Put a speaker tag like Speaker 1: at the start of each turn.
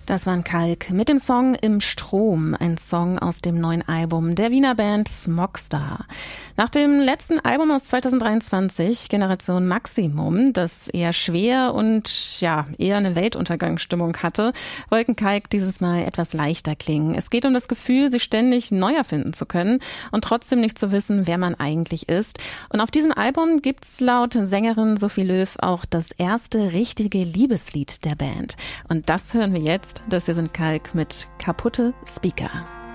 Speaker 1: Das war ein Kalk mit dem Song Im Strom, ein Song aus dem neuen Album der Wiener Band Smogstar. Nach dem letzten Album aus 2023, Generation Maximum, das eher schwer und eher eine Weltuntergangsstimmung hatte, wollten Kalk dieses Mal etwas leichter klingen. Es geht um das Gefühl, sich ständig neu erfinden zu können und trotzdem nicht zu wissen, wer man eigentlich ist. Und auf diesem Album gibt's laut Sängerin Sophie Löw auch das erste richtige Liebeslied der Band. Und das hören wir jetzt. Das hier sind Kalk mit Kaputte Speaker.